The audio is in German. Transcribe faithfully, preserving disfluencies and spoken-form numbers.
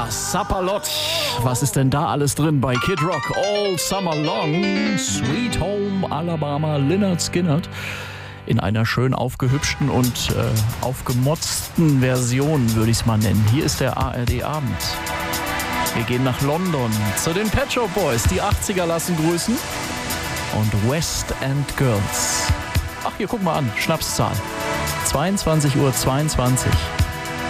Sapperlot. Was ist denn da alles drin bei Kid Rock? All Summer Long, Sweet Home Alabama, Lynyrd Skynyrd. In einer schön aufgehübschten und äh, aufgemotzten Version, würde ich es mal nennen. Hier ist der A R D-Abend. Wir gehen nach London zu den Pet Shop Boys. Die achtziger lassen grüßen. Und West End Girls. Ach, hier, guck mal an. Schnapszahl. zweiundzwanzig Uhr zweiundzwanzig.